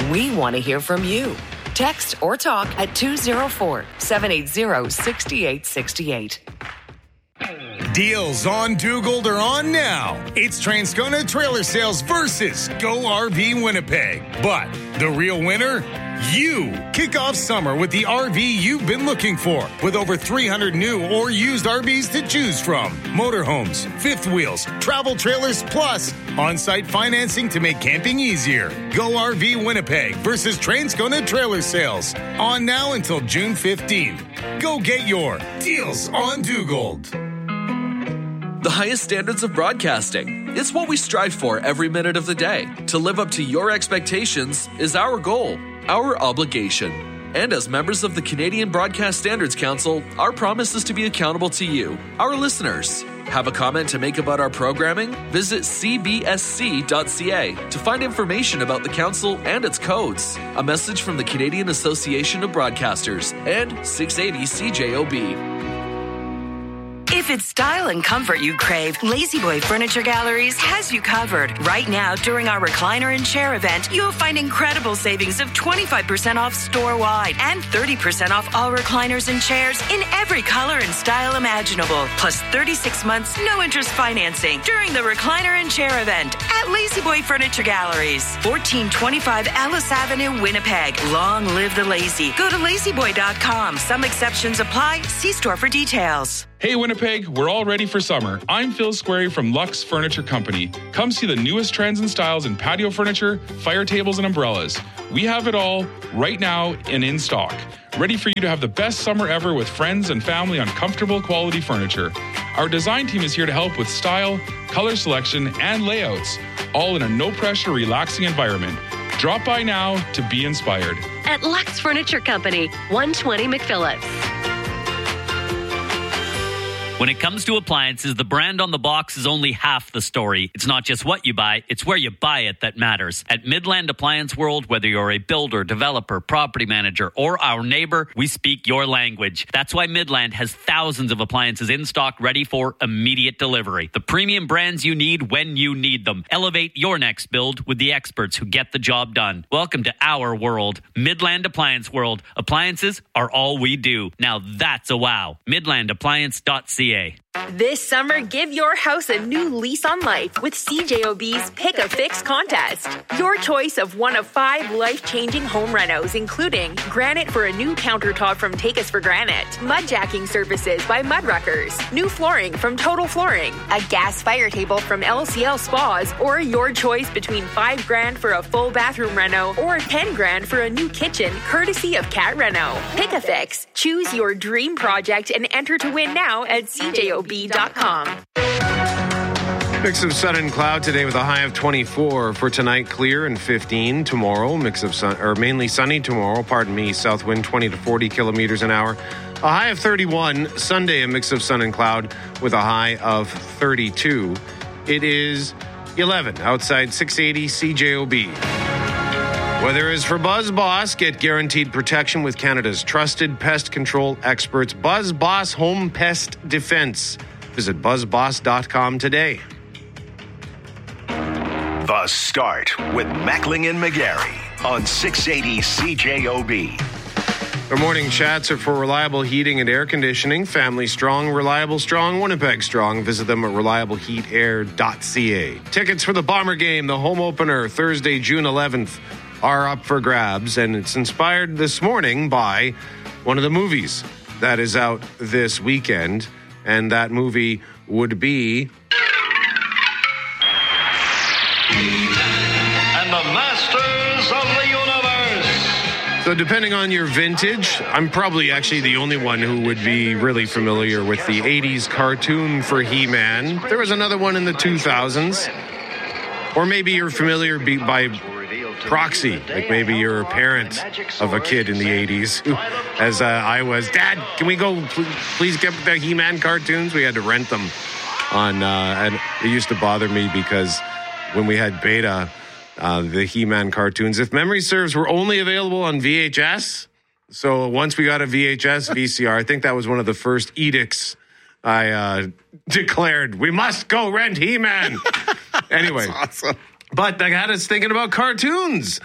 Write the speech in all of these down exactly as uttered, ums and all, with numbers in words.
We want to hear from you. Text or talk at two oh four, seven eight zero, six eight six eight. Deals on Dugald are on now. It's Transcona Trailer Sales versus Go R V Winnipeg. But the real winner? You. Kick off summer with the R V you've been looking for, with over three hundred new or used R Vs to choose from. Motorhomes, fifth wheels, travel trailers, plus on-site financing to make camping easier. Go R V Winnipeg versus Transcona Trailer Sales. On now until June fifteenth. Go get your Deals on Dugald. The highest standards of broadcasting. It's what we strive for every minute of the day. To live up to your expectations is our goal, our obligation. And as members of the Canadian Broadcast Standards Council, our promise is to be accountable to you, our listeners. Have a comment to make about our programming? Visit c b s c dot c a to find information about the council and its codes. A message from the Canadian Association of Broadcasters and six eighty C J O B. If it's style and comfort you crave, Lazy Boy Furniture Galleries has you covered. Right now, during our recliner and chair event, you'll find incredible savings of twenty-five percent off store-wide and thirty percent off all recliners and chairs in every color and style imaginable. Plus thirty-six months, no interest financing during the recliner and chair event at Lazy Boy Furniture Galleries. fourteen twenty-five Ellis Avenue, Winnipeg. Long live the lazy. Go to lazy boy dot com. Some exceptions apply. See store for details. Hey Winnipeg, we're all ready for summer. I'm Phil Squarey from Lux Furniture Company. Come see the newest trends and styles in patio furniture, fire tables, and umbrellas. We have it all right now and in stock. Ready for you to have the best summer ever with friends and family on comfortable quality furniture. Our design team is here to help with style, color selection, and layouts, all in a no-pressure, relaxing environment. Drop by now to be inspired. At Lux Furniture Company, one twenty McPhillips. When it comes to appliances, the brand on the box is only half the story. It's not just what you buy, it's where you buy it that matters. At Midland Appliance World, whether you're a builder, developer, property manager, or our neighbor, we speak your language. That's why Midland has thousands of appliances in stock ready for immediate delivery. The premium brands you need when you need them. Elevate your next build with the experts who get the job done. Welcome to our world, Midland Appliance World. Appliances are all we do. Now that's a wow. midland appliance dot c a. This summer, give your house a new lease on life with C J O B's Pick a Fix contest. Your choice of one of five life-changing home renos, including granite for a new countertop from Take Us for Granite, mud jacking services by Mudruckers, new flooring from Total Flooring, a gas fire table from L C L Spas, or your choice between five grand for a full bathroom reno or ten grand for a new kitchen, courtesy of Cat Reno. Pick a Fix. Choose your dream project and enter to win now at C J O B dot com. Mix of sun and cloud today with a high of twenty-four. For tonight, clear and fifteen. Tomorrow, mix of sun, or mainly sunny tomorrow, pardon me, south wind twenty to forty kilometers an hour. A high of thirty-one. Sunday, a mix of sun and cloud with a high of thirty-two. It is eleven outside six eighty C J O B. Weather is for Buzz Boss. Get guaranteed protection with Canada's trusted pest control experts, Buzz Boss Home Pest Defense. Visit buzz boss dot com today. The Start with Mackling and McGarry on six eighty C J O B. Our morning chats are for reliable heating and air conditioning. Family strong, reliable strong, Winnipeg strong. Visit them at reliable heat air dot c a. Tickets for the Bomber game, the home opener, Thursday, June eleventh. Are up for grabs, and it's inspired this morning by one of the movies that is out this weekend, and that movie would be and the Masters of the Universe. So depending on your vintage, I'm probably actually the only one who would be really familiar with the eighties cartoon for He-Man. There was another one in the two thousands, or maybe you're familiar by proxy, like maybe you're a parent of a kid in the eighties, as uh, I was. Dad, can we go pl- please get the He-Man cartoons? We had to rent them on, uh, and it used to bother me because when we had beta, uh, the He-Man cartoons, if memory serves, were only available on V H S. So once we got a V H S V C R, I think that was one of the first edicts I uh, declared, we must go rent He-Man. Anyway. That's awesome. But that had us thinking about cartoons.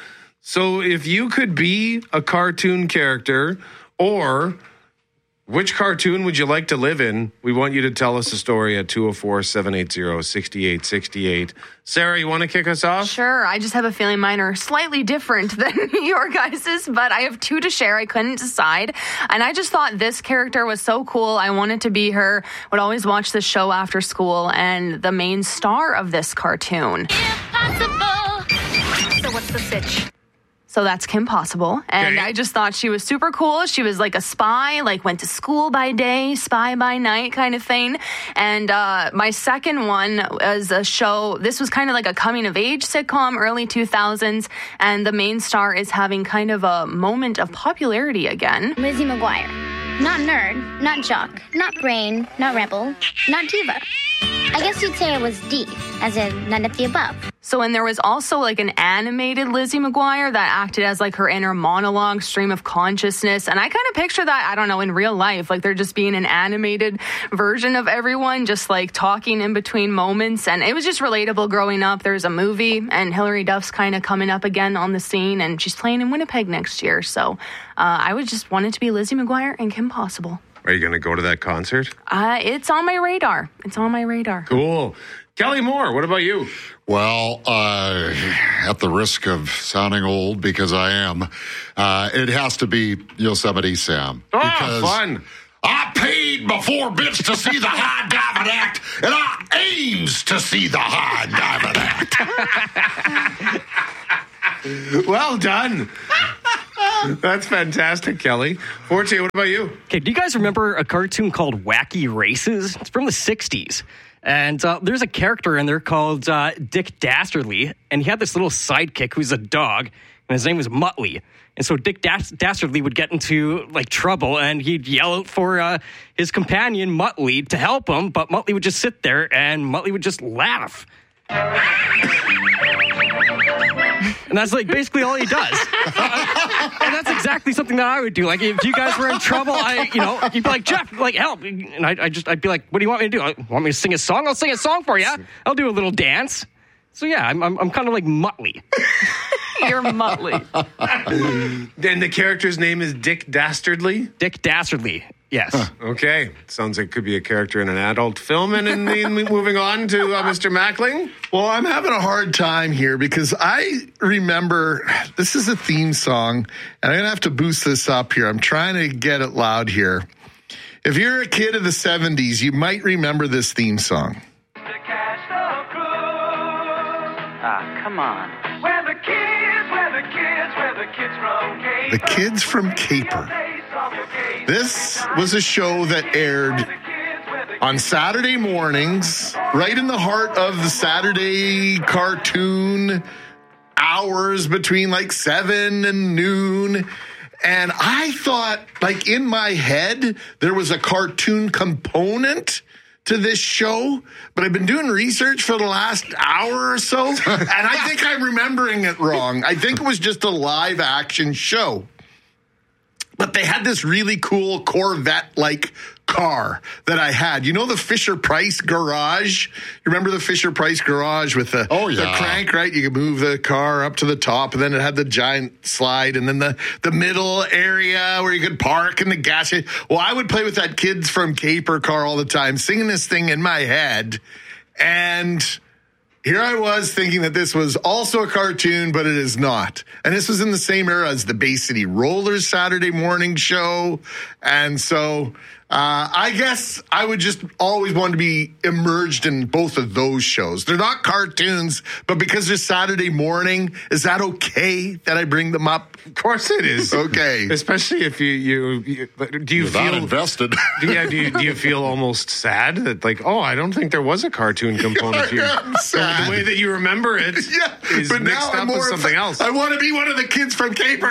So if you could be a cartoon character, or which cartoon would you like to live in? We want you to tell us a story at two oh four, seven eight zero, six eight six eight. Sarah, you want to kick us off? Sure. I just have a feeling mine are slightly different than your guys's, but I have two to share. I couldn't decide. And I just thought this character was so cool. I wanted to be her. Would always watch the show after school, and the main star of this cartoon. Impossible. So what's the sitch? So that's Kim Possible. And Okay. I just thought she was super cool. She was like a spy, like went to school by day, spy by night kind of thing. And uh, my second one was a show. This was kind of like a coming of age sitcom, early two thousands. And the main star is having kind of a moment of popularity again. Lizzie McGuire. Not nerd, not jock, not brain, not rebel, not diva. I guess you'd say I was D, as in none of the above. So, and there was also like an animated Lizzie McGuire that acted as like her inner monologue, stream of consciousness. And I kind of picture that, I don't know, in real life, like there just being an animated version of everyone just like talking in between moments. And it was just relatable growing up. There's a movie, and Hilary Duff's kind of coming up again on the scene, and she's playing in Winnipeg next year. So uh, I would just want it to be Lizzie McGuire and Kim Possible. Are you going to go to that concert? Uh, it's on my radar. It's on my radar. Cool. Kelly Moore, what about you? Well, uh, at the risk of sounding old, because I am, uh, it has to be Yosemite Sam. Oh, because fun. I paid before bits to see the High Diamond Act, and I aims to see the High Diamond Act. Well done. That's fantastic, Kelly. Forte, what about you? Okay, do you guys remember a cartoon called Wacky Races? It's from the sixties. And uh, there's a character in there called uh, Dick Dastardly, and he had this little sidekick who's a dog, and his name was Muttley. And so Dick Das- Dastardly would get into like trouble, and he'd yell out for uh, his companion Muttley to help him, but Muttley would just sit there, and Muttley would just laugh. And that's like basically all he does. Uh, and that's exactly something that I would do. Like if you guys were in trouble, I, you know, you'd be like, Jeff, like help. And I, I just, I'd be like, what do you want me to do? Want me to sing a song? I'll sing a song for you. I'll do a little dance. So yeah, I'm, I'm, I'm kind of like Muttley. You're Muttley. Then the character's name is Dick Dastardly? Dick Dastardly. Yes. Huh. Okay. Sounds like it could be a character in an adult film. And in, in moving on to uh, Mister Mackling. Well, I'm having a hard time here because I remember this is a theme song, and I'm going to have to boost this up here. I'm trying to get it loud here. If you're a kid of the seventies, you might remember this theme song. Ah, come on. Where the kids, where the kids, where the kids from Caper. The Kids from Caper. This was a show that aired on Saturday mornings, right in the heart of the Saturday cartoon hours between like seven and noon. And I thought, like in my head, there was a cartoon component to this show, but I've been doing research for the last hour or so, and I think I'm remembering it wrong. I think it was just a live action show. But they had this really cool Corvette-like car that I had. You know the Fisher-Price garage? You remember the Fisher-Price garage with the, oh, yeah. the crank, right? You could move the car up to the top, and then it had the giant slide, and then the, the middle area where you could park and the gas. Well, I would play with that Kids from Caper car all the time, singing this thing in my head. And here I was thinking that this was also a cartoon, but it is not. And this was in the same era as the Bay City Rollers Saturday morning show. And so uh, I guess I would just always want to be immersed in both of those shows. They're not cartoons, but because they're Saturday morning, is that okay that I bring them up? Of course it is. Okay. Especially if you, you, you do you You're feel not invested. Yeah, do you, do you feel almost sad that like, oh, I don't think there was a cartoon component here. I'm sad. The way that you remember it yeah, is but mixed now up I'm with more something else. I want to be one of the kids from Caper.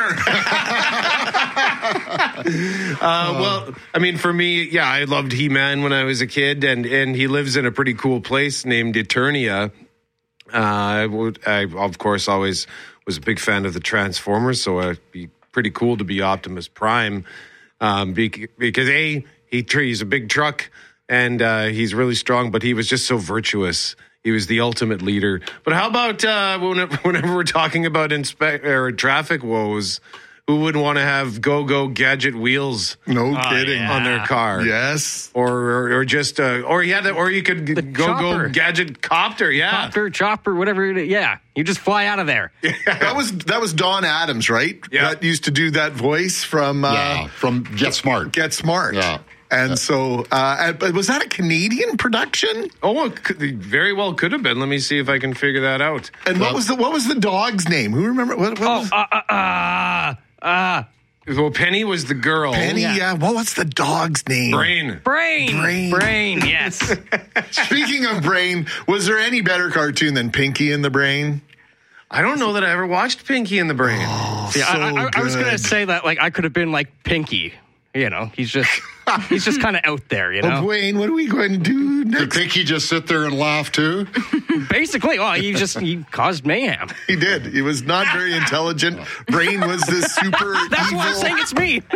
uh, well, I mean, for me, yeah, I loved He-Man when I was a kid, and, and he lives in a pretty cool place named Eternia. Uh, I, would, I, of course, always was a big fan of the Transformers, so it'd be pretty cool to be Optimus Prime um, because, A, he, he's a big truck, and uh, he's really strong, but he was just so virtuous. He was the ultimate leader. But how about uh, whenever we're talking about inspe- or traffic woes, who wouldn't want to have go-go gadget wheels? No oh, kidding. Yeah. On their car. Yes. Or or, or just, uh, or yeah, the, or you could the go-go chopper. gadget copter, yeah. Copter, chopper, whatever it is. Yeah. You just fly out of there. Yeah. That was that was Don Adams, right? Yeah. That used to do that voice from... Uh, yeah, from Get Smart. Get Smart. Yeah. And yeah. so, uh, was that a Canadian production? Oh, it could, very well could have been. Let me see if I can figure that out. And what was the what was the dog's name? Who remember? What, what oh, was... uh, uh, uh, uh. Well, Penny was the girl. Penny, yeah. yeah. Well, what's the dog's name? Brain. Brain. Brain. Brain, yes. Speaking of Brain, was there any better cartoon than Pinky and the Brain? I don't know that I ever watched Pinky and the Brain. Oh, yeah, so I, I, I was going to say that, like, I could have been like Pinky. You know, he's just he's just kind of out there, you know. Oh, Wayne, what are we going to do next? Did Pinky just sit there and laugh too? Basically, oh, he just he caused mayhem. He did. He was not very intelligent. Brain was this super That's evil. why I'm saying it's me.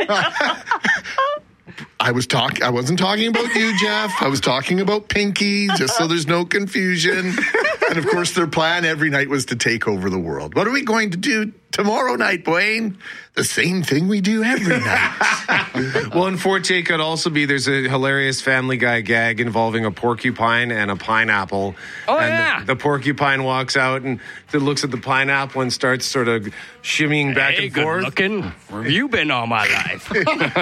I was talking. I wasn't talking about you, Jeff. I was talking about Pinky, just so there's no confusion. And of course, their plan every night was to take over the world. What are we going to do tomorrow night, Wayne? The same thing we do every night. Well, in Forte could also be there's a hilarious Family Guy gag involving a porcupine and a pineapple. Oh, and yeah. The, the porcupine walks out and looks at the pineapple and starts sort of shimmying back hey, and good forth. Looking. Where have you been all my life?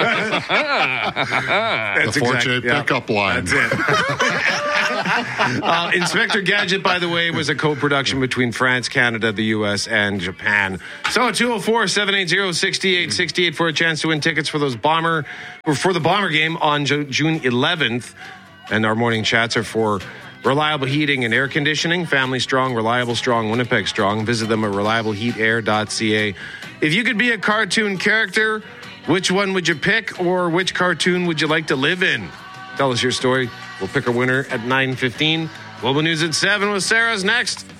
That's the Forte exact, yeah, pickup line. That's it. uh, Inspector Gadget, by the way, was a co-production between France, Canada, the U S, and Japan. So two oh four, seven eight zero, six eight six eight for a chance to win tickets for those Bomber or for the Bomber game on Ju- June eleventh. And our morning chats are for reliable heating and air conditioning, family strong, reliable strong, Winnipeg strong. Visit them at reliable heat air dot c a. If you could be a cartoon character, which one would you pick, or which cartoon would you like to live in? Tell us your story. We'll pick a winner at nine fifteen. Global News at seven with Sarah's next.